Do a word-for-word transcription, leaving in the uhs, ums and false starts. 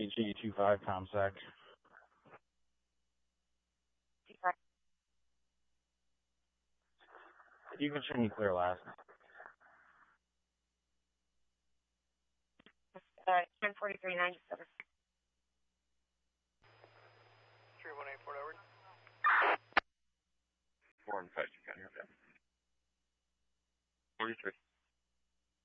H E two five ComSec. You can show me clear last. Uh, ten forty-three ninety-seven. three one eight Fort Edward. Four and five, you got here. forty-three.